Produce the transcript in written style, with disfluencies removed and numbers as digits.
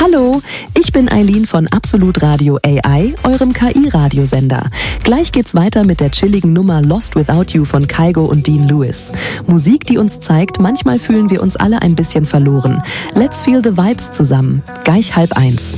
Hallo, ich bin Eileen von Absolut Radio AI, eurem KI-Radiosender. Gleich geht's weiter mit der chilligen Nummer Lost Without You von Kygo und Dean Lewis. Musik, die uns zeigt, manchmal fühlen wir uns alle ein bisschen verloren. Let's feel the vibes zusammen. Gleich 12:30.